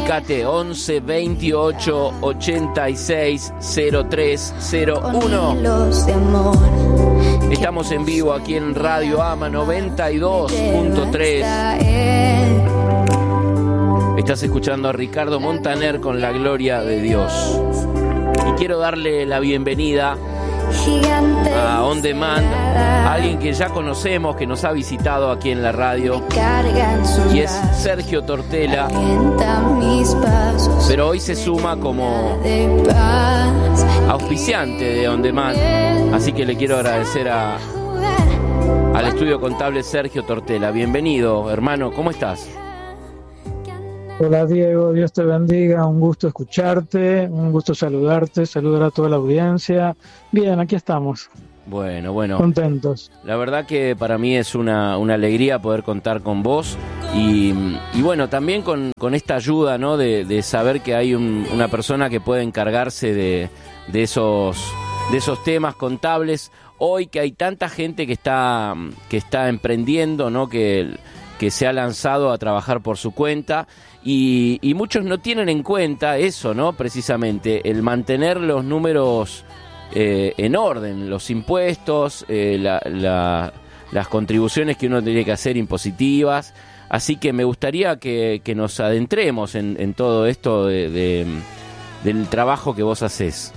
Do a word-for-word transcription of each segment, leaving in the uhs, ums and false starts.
Comunicate once veintiocho ochenta y seis cero tres cero uno. Estamos en vivo aquí en Radio Ama noventa y dos punto tres. Estás escuchando a Ricardo Montaner con La Gloria de Dios. Y quiero darle la bienvenida a On Demand, a alguien que ya conocemos, que nos ha visitado aquí en la radio, y es Sergio Tortela, pero hoy se suma como auspiciante de On Demand, así que le quiero agradecer a, al estudio contable Sergio Tortela. Bienvenido, hermano, ¿cómo estás? Hola Diego, Dios te bendiga, un gusto escucharte, un gusto saludarte, saludar a toda la audiencia. Bien, aquí estamos. Bueno, bueno. Contentos. La verdad que para mí es una, una alegría poder contar con vos y, y bueno, también con, con esta ayuda, ¿no? De, de saber que hay un, una persona que puede encargarse de, de, esos, de esos temas contables. Hoy que hay tanta gente que está, que está emprendiendo, ¿no? Que, que se ha lanzado a trabajar por su cuenta. Y, y muchos no tienen en cuenta eso, ¿no? Precisamente, el mantener los números eh, en orden, los impuestos, eh, la, la, las contribuciones que uno tiene que hacer impositivas. Así que me gustaría que, que nos adentremos en, en todo esto de, de, del trabajo que vos hacés.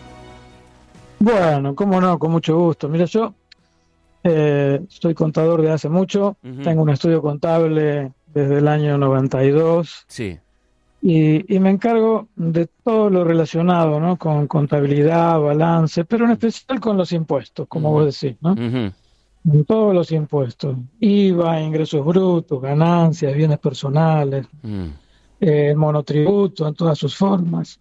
Bueno, cómo no, con mucho gusto. Mira, yo eh, soy contador de hace mucho, uh-huh. Tengo un estudio contable desde el año noventa y dos, sí. y, y me encargo de todo lo relacionado, ¿no? Con contabilidad, balance, pero en especial con los impuestos, como uh-huh. vos decís, ¿no? Uh-huh. Todos los impuestos, I V A, ingresos brutos, ganancias, bienes personales, uh-huh. eh, monotributo en todas sus formas.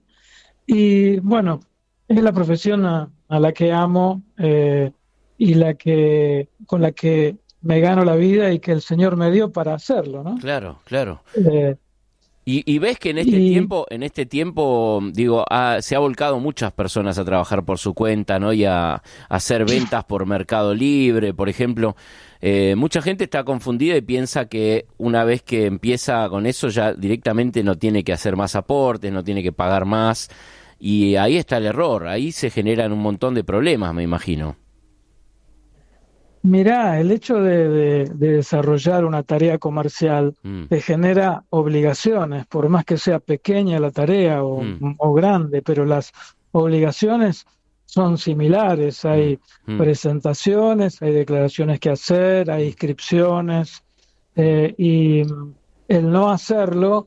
Y bueno, es la profesión a, a la que amo eh, y la que con la que me gano la vida y que el Señor me dio para hacerlo, ¿no? Claro, claro. Eh, y, y ves que en este y, tiempo, en este tiempo, digo, ha, se ha volcado muchas personas a trabajar por su cuenta, ¿no? Y a, a hacer ventas por Mercado Libre, por ejemplo. Eh, mucha gente está confundida y piensa que una vez que empieza con eso ya directamente no tiene que hacer más aportes, no tiene que pagar más. Y ahí está el error, ahí se generan un montón de problemas, me imagino. Mirá, el hecho de, de, de desarrollar una tarea comercial mm. te genera obligaciones, por más que sea pequeña la tarea o, mm. o grande, pero las obligaciones son similares. Hay mm. presentaciones, hay declaraciones que hacer, hay inscripciones, eh, y el no hacerlo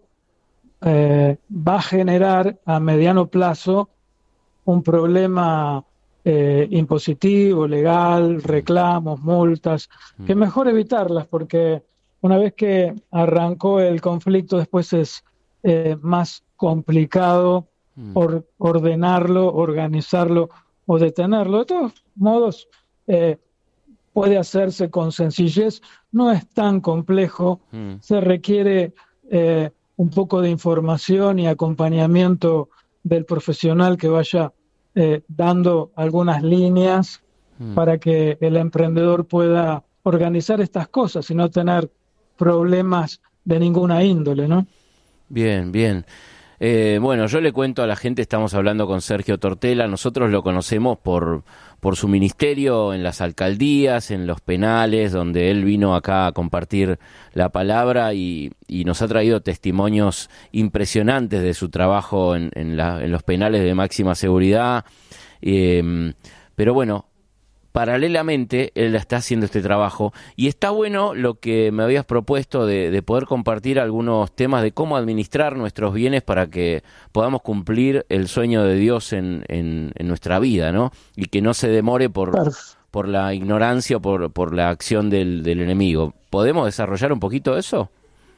eh, va a generar a mediano plazo un problema Eh, impositivo, legal, reclamos, multas, que es mejor evitarlas porque una vez que arrancó el conflicto después es eh, más complicado or, ordenarlo, organizarlo o detenerlo. De todos modos, eh, puede hacerse con sencillez, no es tan complejo, mm. se requiere eh, un poco de información y acompañamiento del profesional que vaya Eh, dando algunas líneas mm. para que el emprendedor pueda organizar estas cosas y no tener problemas de ninguna índole, ¿no? Bien, bien. Eh, bueno, yo le cuento a la gente, estamos hablando con Sergio Tortela, nosotros lo conocemos por, por su ministerio en las alcaldías, en los penales, donde él vino acá a compartir la palabra y, y nos ha traído testimonios impresionantes de su trabajo en, en, la, en los penales de máxima seguridad. Eh, pero bueno, paralelamente él está haciendo este trabajo y está bueno lo que me habías propuesto de, de poder compartir algunos temas de cómo administrar nuestros bienes para que podamos cumplir el sueño de Dios en, en, en nuestra vida, ¿no? Y que no se demore por, por la ignorancia o por, por la acción del, del enemigo. ¿Podemos desarrollar un poquito eso?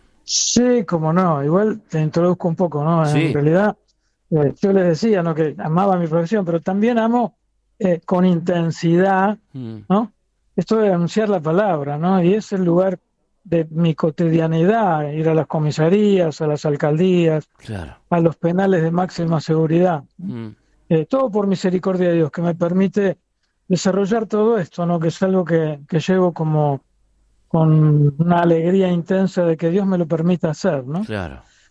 Sí, cómo no. Igual te introduzco un poco, ¿no? En sí. realidad, eh, yo les decía, ¿no? Que amaba mi profesión, pero también amo Eh, con intensidad, ¿no? Esto de anunciar la palabra, ¿no? Y es el lugar de mi cotidianidad, ir a las comisarías, a las alcaldías, claro. a los penales de máxima seguridad. Mm. Eh, todo por misericordia de Dios, que me permite desarrollar todo esto, ¿no? Que es algo que, que llevo como con una alegría intensa de que Dios me lo permita hacer, ¿no? Claro.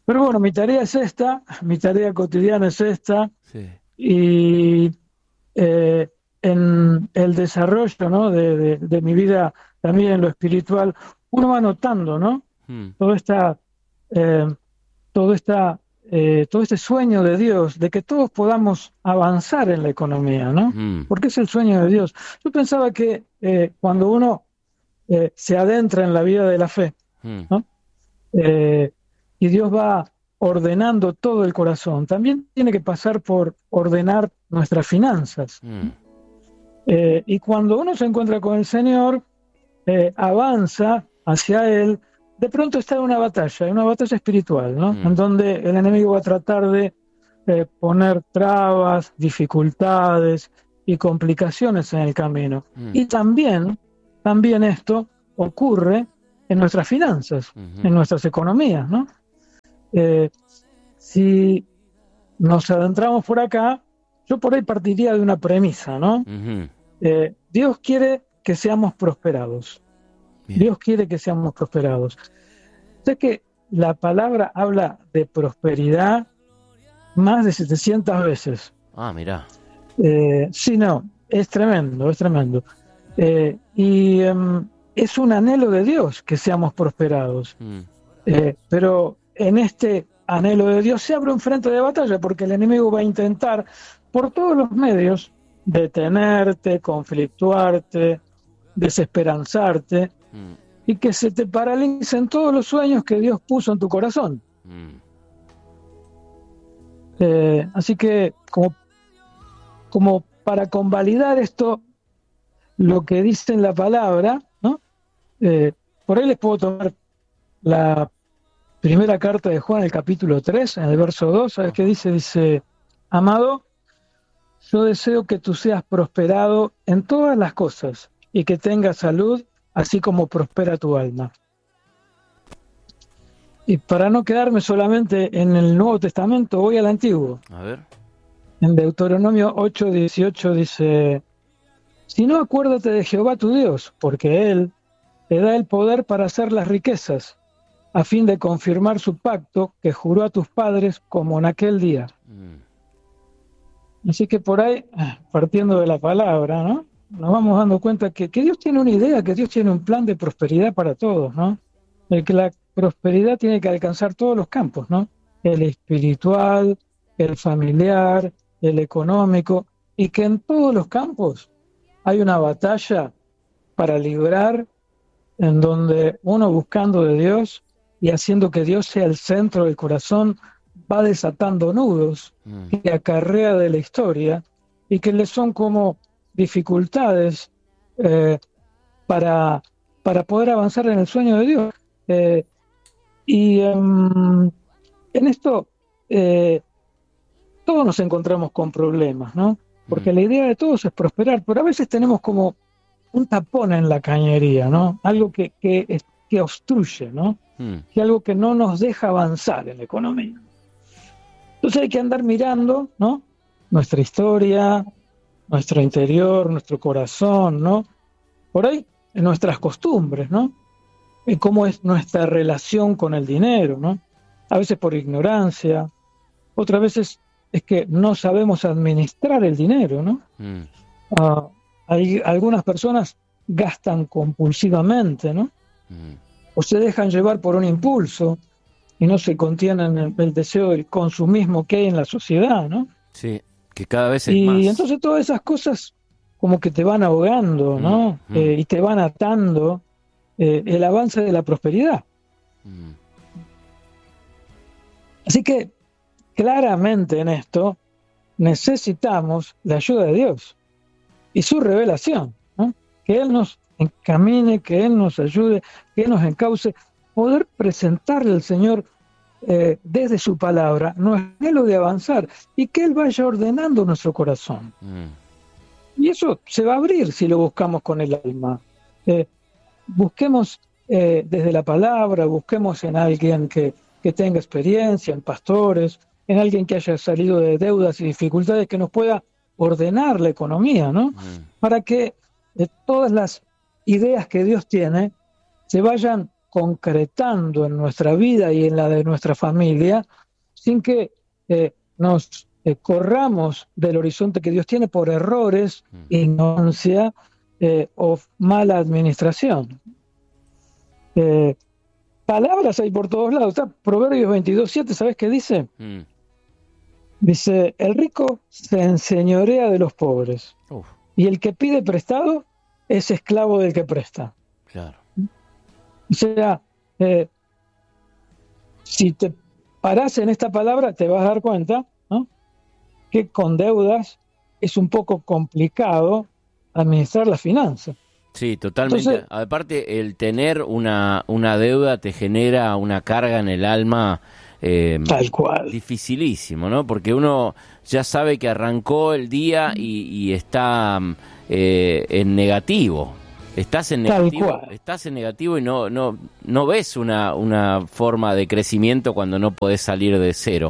Pero bueno, mi tarea es esta, mi tarea cotidiana es esta, Sí. y eh, en el desarrollo, ¿no?, de, de, de mi vida, también en lo espiritual, uno va notando, ¿no?, Mm. todo esta, eh, todo esta, eh, todo este sueño de Dios, de que todos podamos avanzar en la economía, ¿no? Mm. Porque es el sueño de Dios. Yo pensaba que eh, cuando uno eh, se adentra en la vida de la fe, Mm. ¿no?, Eh, y Dios va ordenando todo el corazón, también tiene que pasar por ordenar nuestras finanzas. Mm. Eh, y cuando uno se encuentra con el Señor, eh, avanza hacia Él, de pronto está en una batalla, en una batalla espiritual, ¿no? Mm. En donde el enemigo va a tratar de eh, poner trabas, dificultades y complicaciones en el camino. Mm. Y también, también esto ocurre en nuestras finanzas, Mm-hmm. en nuestras economías, ¿no? Eh, si nos adentramos por acá, yo por ahí partiría de una premisa, ¿no? Mm-hmm. Eh, Dios quiere que seamos prosperados. Bien. Dios quiere que seamos prosperados. Sé que la palabra habla de prosperidad más de setecientas veces. Ah, mirá. Eh, sí, no, es tremendo, es tremendo. Eh, y um, es un anhelo de Dios que seamos prosperados. Mm. Eh, pero en este anhelo de Dios se abre un frente de batalla, porque el enemigo va a intentar por todos los medios detenerte, conflictuarte, desesperanzarte, Mm. y que se te paralicen todos los sueños que Dios puso en tu corazón. Mm. Eh, así que como, como para convalidar esto, lo que dice en la palabra, ¿no? Eh, por ahí les puedo tomar la primera carta de Juan, el capítulo tres, en el verso dos, ¿sabes qué dice? Dice: amado, yo deseo que tú seas prosperado en todas las cosas y que tengas salud, así como prospera tu alma. Y para no quedarme solamente en el Nuevo Testamento, voy al Antiguo. A ver. En Deuteronomio ocho dieciocho dice: si no, acuérdate de Jehová tu Dios, porque Él te da el poder para hacer las riquezas, a fin de confirmar su pacto que juró a tus padres como en aquel día. Mm. Así que por ahí, partiendo de la palabra, ¿no?, nos vamos dando cuenta que, que Dios tiene una idea, que Dios tiene un plan de prosperidad para todos, ¿no? El que la prosperidad tiene que alcanzar todos los campos, ¿no? El espiritual, el familiar, el económico, y que en todos los campos hay una batalla para librar, en donde uno, buscando de Dios y haciendo que Dios sea el centro del corazón, va desatando nudos mm. que acarrea de la historia y que le son como dificultades eh, para, para poder avanzar en el sueño de Dios. Eh, y um, en esto eh, todos nos encontramos con problemas, ¿no? Porque mm. la idea de todos es prosperar, pero a veces tenemos como un tapón en la cañería, ¿no? Algo que, que, que obstruye, ¿no? Mm. Que algo que no nos deja avanzar en la economía. Entonces hay que andar mirando, ¿no?, nuestra historia, nuestro interior, nuestro corazón, ¿no? Por ahí, en nuestras costumbres, ¿no? En cómo es nuestra relación con el dinero, ¿no? A veces por ignorancia, otras veces es que no sabemos administrar el dinero, ¿no? Mm. Uh, hay, algunas personas gastan compulsivamente, ¿no? Mm. O se dejan llevar por un impulso y no se contienen el, el deseo del consumismo que hay en la sociedad, ¿no? Sí, que cada vez es y más. Y entonces todas esas cosas como que te van ahogando, ¿no? Mm, mm. Eh, y te van atando eh, el avance de la prosperidad. Mm. Así que claramente en esto necesitamos la ayuda de Dios y su revelación, ¿no? Que Él nos encamine, que Él nos ayude, que Él nos encauce, poder presentarle al Señor eh, desde su palabra nuestro anhelo de avanzar y que Él vaya ordenando nuestro corazón. Mm. Y eso se va a abrir si lo buscamos con el alma. Eh, busquemos eh, desde la palabra, busquemos en alguien que, que tenga experiencia, en pastores, en alguien que haya salido de deudas y dificultades, que nos pueda ordenar la economía, ¿no? Mm. Para que eh, todas las ideas que Dios tiene se vayan concretando en nuestra vida y en la de nuestra familia, sin que eh, nos eh, corramos del horizonte que Dios tiene por errores, mm. ignorancia eh, o mala administración. Eh, palabras hay por todos lados. Está Proverbios veintidós siete, ¿sabes qué dice? Mm. Dice, el rico se enseñorea de los pobres. Uf. Y el que pide prestado es esclavo del que presta. Claro. O sea, eh, si te parás en esta palabra, te vas a dar cuenta, ¿no?, que con deudas es un poco complicado administrar las finanzas. Sí, totalmente. Entonces, aparte, el tener una, una deuda te genera una carga en el alma eh, tal cual. Dificilísimo, ¿no? Porque uno ya sabe que arrancó el día y, y está eh, en negativo. Estás en negativo, estás en negativo y no no no ves una una forma de crecimiento cuando no podés salir de cero.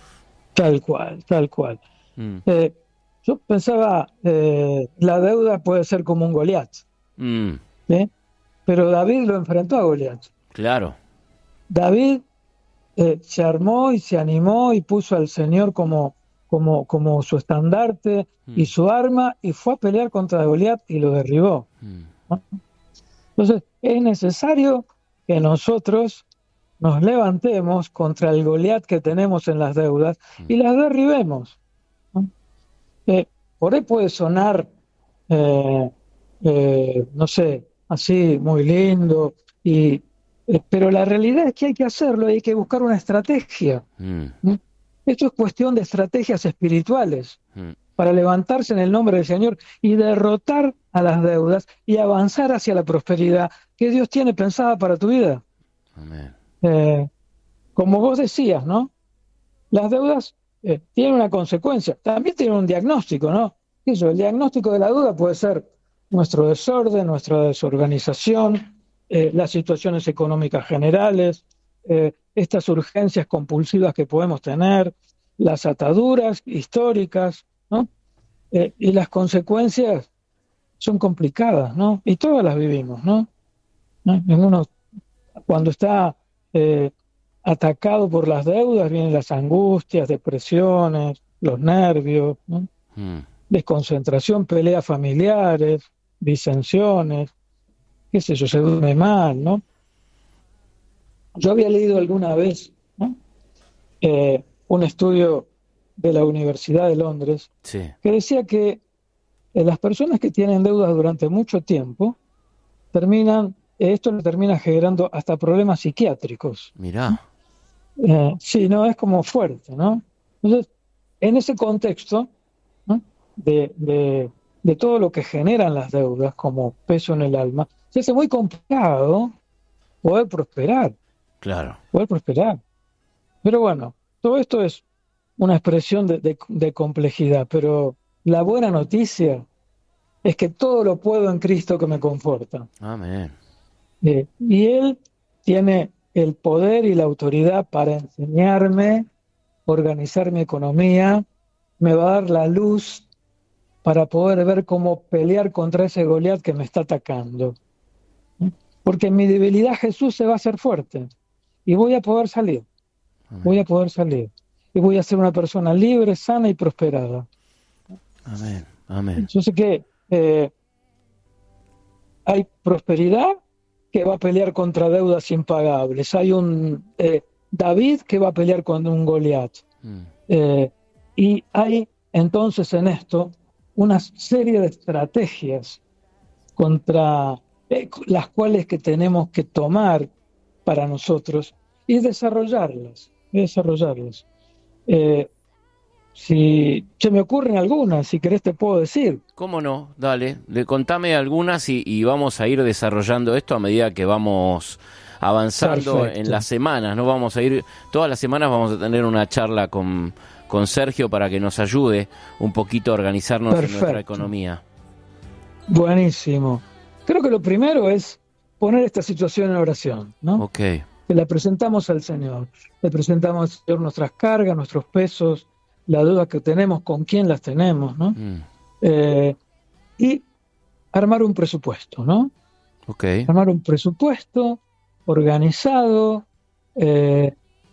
Tal cual, tal cual. Mm. Eh, yo pensaba, eh, la deuda puede ser como un Goliat, mm. ¿sí? Pero David lo enfrentó a Goliat. Claro. David eh, se armó y se animó y puso al Señor como como como su estandarte mm. y su arma y fue a pelear contra Goliat y lo derribó. Mm. Entonces es necesario que nosotros nos levantemos contra el Goliat que tenemos en las deudas y las derribemos, ¿no? Eh, por ahí puede sonar eh, eh, no sé, así muy lindo, y, eh, pero la realidad es que hay que hacerlo y hay que buscar una estrategia. Mm. ¿no? Esto es cuestión de estrategias espirituales mm. para levantarse en el nombre del Señor y derrotar a las deudas y avanzar hacia la prosperidad que Dios tiene pensada para tu vida. Amén. Eh, como vos decías, ¿no? Las deudas eh, tienen una consecuencia, también tienen un diagnóstico, ¿no? Eso, el diagnóstico de la deuda puede ser nuestro desorden, nuestra desorganización, eh, las situaciones económicas generales, eh, estas urgencias compulsivas que podemos tener, las ataduras históricas, ¿no? Eh, y las consecuencias son complicadas, ¿no? Y todas las vivimos, ¿no? ¿No? Uno, cuando está eh, atacado por las deudas, vienen las angustias, depresiones, los nervios, ¿no? Mm. Desconcentración, peleas familiares, disensiones, qué sé yo, se duerme mal, ¿no? Yo había leído alguna vez, ¿no?, eh, un estudio de la Universidad de Londres, sí, que decía que eh, las personas que tienen deudas durante mucho tiempo terminan, eh, esto le termina generando hasta problemas psiquiátricos. Mirá. Eh, sí, no, es como fuerte, ¿no? Entonces, en ese contexto, ¿no?, de, de, de todo lo que generan las deudas como peso en el alma, se hace muy complicado poder prosperar. Claro. Poder prosperar. Pero bueno, todo esto es una expresión de, de, de complejidad, pero la buena noticia es que todo lo puedo en Cristo que me conforta. Amén. Eh, y Él tiene el poder y la autoridad para enseñarme, organizar mi economía, me va a dar la luz para poder ver cómo pelear contra ese Goliat que me está atacando. Porque en mi debilidad Jesús se va a hacer fuerte y voy a poder salir. Amén. Voy a poder salir. Y voy a ser una persona libre, sana y prosperada. Amén. Amén. Yo sé que eh, hay prosperidad que va a pelear contra deudas impagables. Hay un eh, David que va a pelear contra un Goliat. Mm. Eh, y hay entonces en esto una serie de estrategias contra eh, las cuales que tenemos que tomar para nosotros y desarrollarlas, y desarrollarlas. Eh, si se me ocurren algunas, si querés te puedo decir. ¿Cómo no? Dale, le contame algunas y, y vamos a ir desarrollando esto a medida que vamos avanzando. Perfecto. En las semanas, ¿no? Vamos a ir, todas las semanas vamos a tener una charla con, con Sergio para que nos ayude un poquito a organizarnos. Perfecto. En nuestra economía. Buenísimo. Creo que lo primero es poner esta situación en oración, ¿no? Ok. Que la presentamos al Señor. Le presentamos al Señor nuestras cargas, nuestros pesos, la deuda que tenemos, con quién las tenemos, ¿no? Mm. Eh, y armar un presupuesto, ¿no? Ok. Armar un presupuesto organizado eh,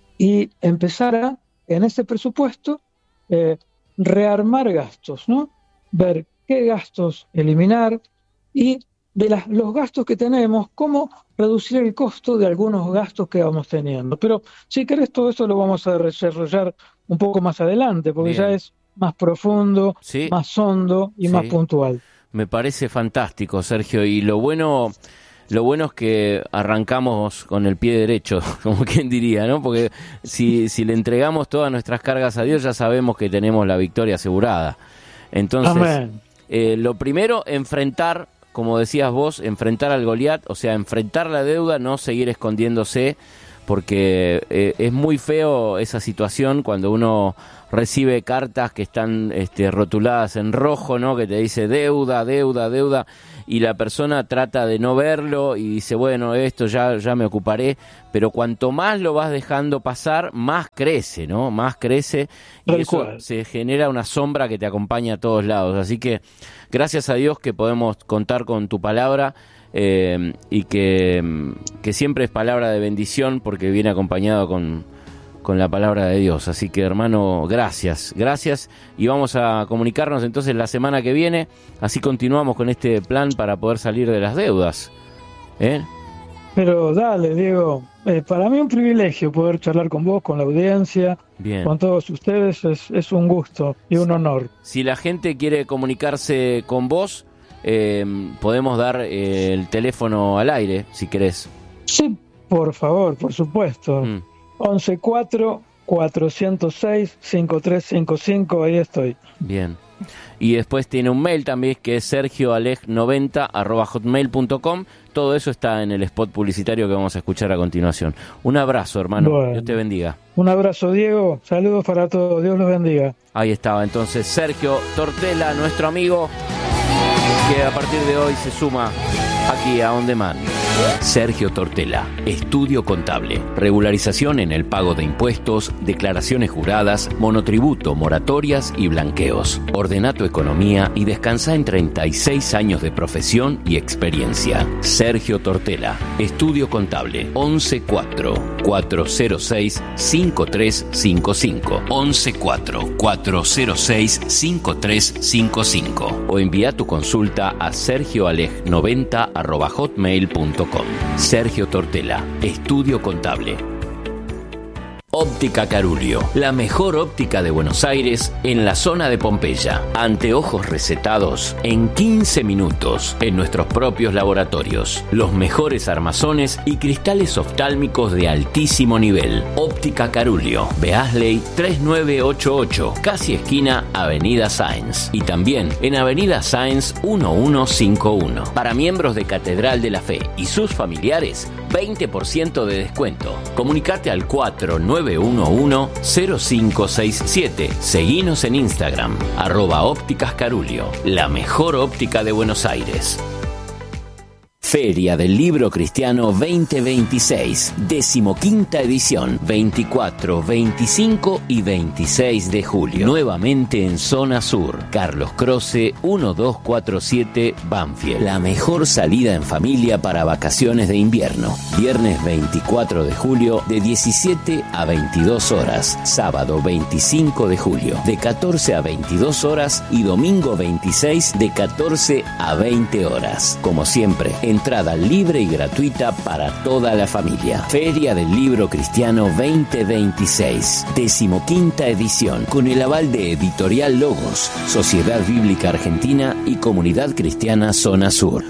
y empezar a, en ese presupuesto, eh, rearmar gastos, ¿no? Ver qué gastos eliminar y de las, los gastos que tenemos, cómo reducir el costo de algunos gastos que vamos teniendo. Pero si querés, todo eso lo vamos a desarrollar un poco más adelante, porque Bien. ya es más profundo, sí. más hondo y sí. más puntual. Me parece fantástico, Sergio, y lo bueno... Lo bueno es que arrancamos con el pie derecho, como quien diría, ¿no? Porque si, si le entregamos todas nuestras cargas a Dios, ya sabemos que tenemos la victoria asegurada. Entonces, eh, lo primero, enfrentar, como decías vos, enfrentar al Goliat, o sea, enfrentar la deuda, no seguir escondiéndose, porque eh, es muy feo esa situación cuando uno recibe cartas que están este, rotuladas en rojo, ¿no? Que te dice deuda, deuda, deuda, y la persona trata de no verlo y dice, bueno, esto ya, ya me ocuparé, pero cuanto más lo vas dejando pasar, más crece, ¿no? Más crece y Tal eso cual. Se genera una sombra que te acompaña a todos lados. Así que gracias a Dios que podemos contar con tu palabra eh, y que, que siempre es palabra de bendición porque viene acompañado con... con la palabra de Dios. Así que, hermano, gracias, gracias, y vamos a comunicarnos entonces la semana que viene, así continuamos con este plan para poder salir de las deudas. ¿Eh? Pero dale, Diego, eh, para mí un privilegio poder charlar con vos, con la audiencia, Bien. con todos ustedes, es, es un gusto y un honor. Si la gente quiere comunicarse con vos, eh, podemos dar eh, el teléfono al aire, si querés. Sí, por favor, por supuesto. Mm. once cuatro, cuatrocientos seis, cincuenta y tres cincuenta y cinco, ahí estoy. Bien. Y después tiene un mail también que es sergio aleg noventa arroba hotmail punto com. Todo eso está en el spot publicitario que vamos a escuchar a continuación. Un abrazo, hermano. Bueno, Dios te bendiga. Un abrazo, Diego. Saludos para todos. Dios los bendiga. Ahí estaba entonces Sergio Tortela, nuestro amigo, que a partir de hoy se suma aquí a On Demand. Sergio Tortela, Estudio Contable, regularización en el pago de impuestos, declaraciones juradas, monotributo, moratorias y blanqueos. Ordena tu economía y descansa en treinta y seis años de profesión y experiencia. Sergio Tortela, Estudio Contable, once cuatro, cuatrocientos seis, cincuenta y tres cincuenta y cinco, once cuatro, cuatrocientos seis, cincuenta y tres cincuenta y cinco, o envía tu consulta a sergio aleg noventa arroba hotmail punto com. Sergio Tortela, Estudio Contable. Óptica Carulio, la mejor óptica de Buenos Aires en la zona de Pompeya. Anteojos recetados en quince minutos en nuestros propios laboratorios. Los mejores armazones y cristales oftálmicos de altísimo nivel. Óptica Carulio, Beasley tres nueve ocho ocho, casi esquina Avenida Sáenz. Y también en Avenida Sáenz mil ciento cincuenta y uno. Para miembros de Catedral de la Fe y sus familiares, veinte por ciento de descuento. Comunicate al cuatro nueve uno uno cero cinco seis siete. Seguinos en Instagram, arroba Ópticas Carulio, la mejor óptica de Buenos Aires. Feria del Libro Cristiano veinte veintiséis, decimoquinta edición, veinticuatro, veinticinco y veintiséis de julio. Nuevamente en Zona Sur, Carlos Croce mil doscientos cuarenta y siete, Banfield. La mejor salida en familia para vacaciones de invierno. Viernes veinticuatro de julio de diecisiete a veintidós horas. Sábado veinticinco de julio de catorce a veintidós horas y domingo veintiséis de catorce a veinte horas. Como siempre, entrada libre y gratuita para toda la familia. Feria del Libro Cristiano veinte veintiséis, decimoquinta edición, con el aval de Editorial Logos, Sociedad Bíblica Argentina y Comunidad Cristiana Zona Sur.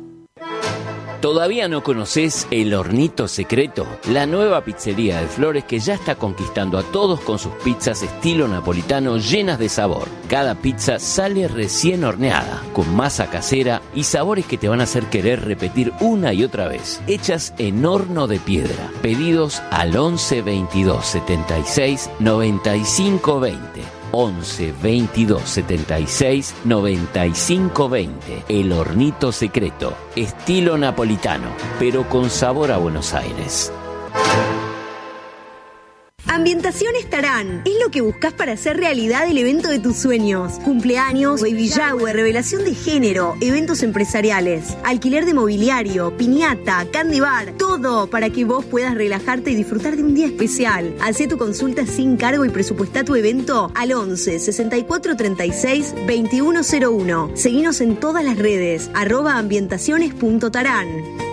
¿Todavía no conoces El Hornito Secreto? La nueva pizzería de Flores que ya está conquistando a todos con sus pizzas estilo napolitano llenas de sabor. Cada pizza sale recién horneada, con masa casera y sabores que te van a hacer querer repetir una y otra vez. Hechas en horno de piedra. Pedidos al once veintidós setenta y seis noventa y cinco veinte. once veintidós setenta y seis noventa y cinco veinte. El Hornito Secreto, estilo napolitano, pero con sabor a Buenos Aires. Ambientaciones Tarán es lo que buscas para hacer realidad el evento de tus sueños. Cumpleaños, baby shower, revelación de género, eventos empresariales, alquiler de mobiliario, piñata, candy bar, todo para que vos puedas relajarte y disfrutar de un día especial. Hacé tu consulta sin cargo y presupuestá tu evento al once, sesenta y cuatro, treinta y seis, veintiuno cero uno. Seguinos en todas las redes, arroba ambientaciones punto tarán.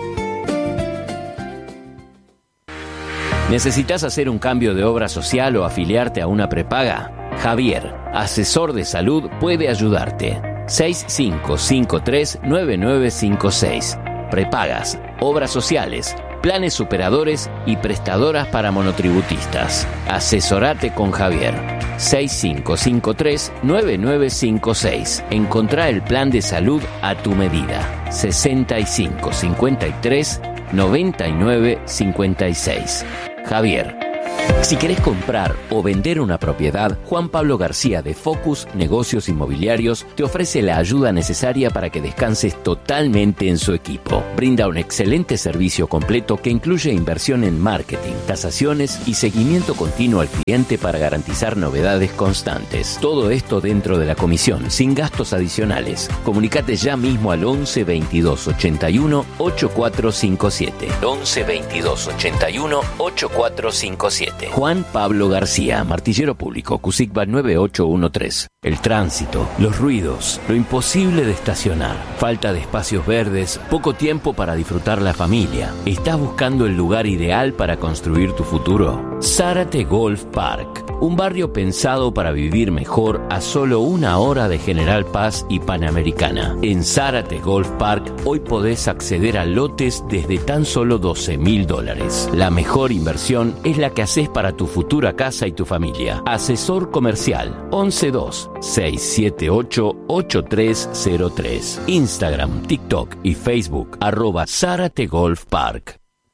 ¿Necesitas hacer un cambio de obra social o afiliarte a una prepaga? Javier, asesor de salud, puede ayudarte. seis cinco cinco tres, nueve nueve cinco seis. Prepagas, obras sociales, planes superadores y prestadoras para monotributistas. Asesorate con Javier. seis cinco cinco tres, nueve nueve cinco seis. Encontrá el plan de salud a tu medida. sesenta y cinco cincuenta y tres, noventa y nueve cincuenta y seis. Javier. Si querés comprar o vender una propiedad, Juan Pablo García de Focus Negocios Inmobiliarios te ofrece la ayuda necesaria para que descanses totalmente en su equipo. Brinda un excelente servicio completo que incluye inversión en marketing, tasaciones y seguimiento continuo al cliente para garantizar novedades constantes. Todo esto dentro de la comisión, sin gastos adicionales. Comunicate ya mismo al once, veintidós, ochenta y uno, ochenta y cuatro cincuenta y siete. once, veintidós, ochenta y uno, ochenta y cuatro cincuenta y siete. Juan Pablo García, Martillero Público, Cusigba nueve ocho uno tres. El tránsito, los ruidos, lo imposible de estacionar, falta de espacios verdes, poco tiempo para disfrutar la familia. ¿Estás buscando el lugar ideal para construir tu futuro? Zárate Golf Park, un barrio pensado para vivir mejor a solo una hora de General Paz y Panamericana. En Zárate Golf Park hoy podés acceder a lotes desde tan solo doce mil dólares. La mejor inversión es la que haces para tu futura casa y tu familia. Asesor comercial once dos, seis siete ocho, ocho tres cero tres. Instagram, TikTok y Facebook arroba Zárate Golf Park.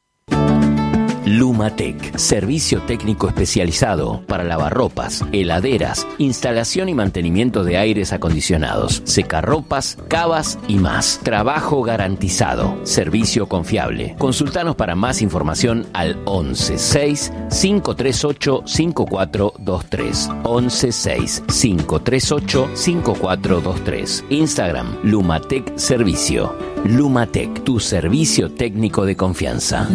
Lumatec, servicio técnico especializado para lavarropas, heladeras, instalación y mantenimiento de aires acondicionados, secarropas, cavas y más. Trabajo garantizado, servicio confiable. Consultanos para más información al once seis, cinco tres ocho, cinco cuatro dos tres. once seis, cinco tres ocho, cinco cuatro dos tres. Instagram, Lumatec Servicio. Lumatec, tu servicio técnico de confianza.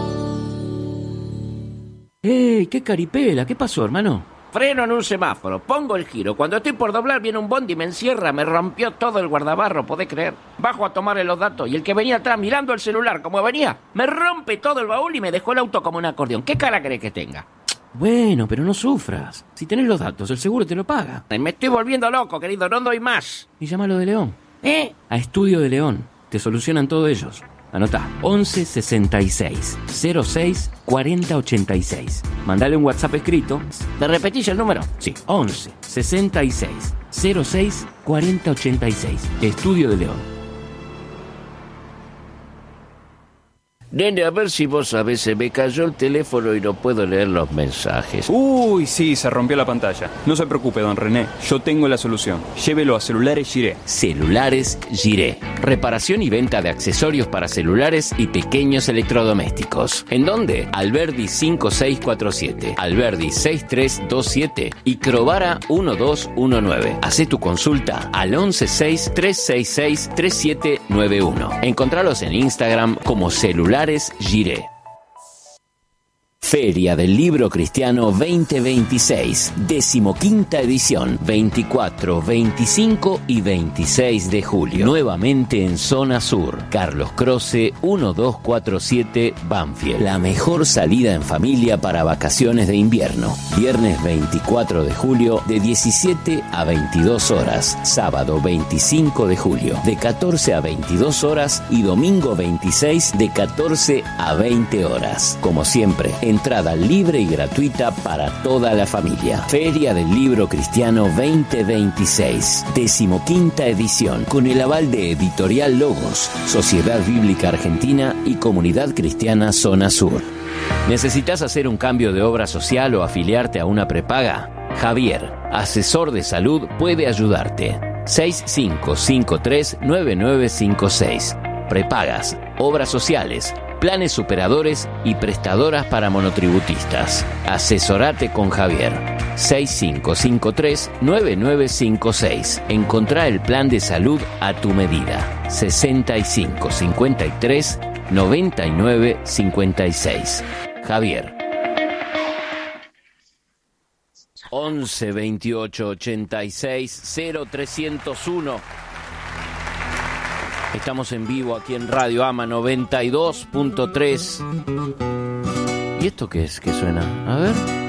¡Ey! ¡Qué caripela! ¿Qué pasó, hermano? Freno en un semáforo, pongo el giro. Cuando estoy por doblar viene un bondi y me encierra. Me rompió todo el guardabarro, ¿podés creer? Bajo a tomarle los datos y el que venía atrás mirando el celular como venía, me rompe todo el baúl y me dejó el auto como un acordeón. ¿Qué cara crees que tenga? Bueno, pero no sufras. Si tenés los datos, el seguro te lo paga. Me estoy volviendo loco, querido, no doy más. Y llámalo de León. ¿Eh? A Estudio de León. Te solucionan todo ellos. Anotá, once sesenta y seis, cero seis, cuarenta ochenta y seis. Mandale un WhatsApp escrito. ¿Me repetís el número? Sí, once sesenta y seis, cero seis, cuarenta ochenta y seis. Estudio de León. Nene, a ver si vos sabés, se me cayó el teléfono y no puedo leer los mensajes. Uy, sí, se rompió la pantalla. No se preocupe, don René, yo tengo la solución. Llévelo a Celulares Giré. Celulares Giré. Reparación y venta de accesorios para celulares y pequeños electrodomésticos. ¿En dónde? Alberdi cinco seis cuatro siete, Alberdi seis tres dos siete y Crovara uno dos uno nueve. Hacé tu consulta al once seis, tres seis seis, tres siete nueve uno. Encontralos en Instagram como Celulares Giré. Feria del Libro Cristiano veinte veintiséis, decimoquinta edición, veinticuatro, veinticinco y veintiséis de julio. Nuevamente en Zona Sur, Carlos Croce uno dos cuatro siete, Banfield. La mejor salida en familia para vacaciones de invierno. Viernes veinticuatro de julio de diecisiete a veintidós horas. Sábado veinticinco de julio de catorce a veintidós horas y domingo veintiséis de catorce a veinte horas. Como siempre, entrada libre y gratuita para toda la familia. Feria del Libro Cristiano veinte veintiséis, decimoquinta edición, con el aval de Editorial Logos, Sociedad Bíblica Argentina y Comunidad Cristiana Zona Sur. ¿Necesitas hacer un cambio de obra social o afiliarte a una prepaga? Javier, asesor de salud, puede ayudarte. seis cinco cinco tres, nueve nueve cinco seis. Prepagas, obras sociales, planes superadores y prestadoras para monotributistas. Asesorate con Javier. seis cinco cinco tres nueve nueve cinco seis. Encontrá el plan de salud a tu medida. sesenta y cinco cincuenta y tres noventa y nueve cincuenta y seis. Javier. once veintiocho ochenta y seis cero trescientos uno. Estamos en vivo aquí en Radio Ama noventa y dos punto tres. ¿Y esto qué es que suena? A ver.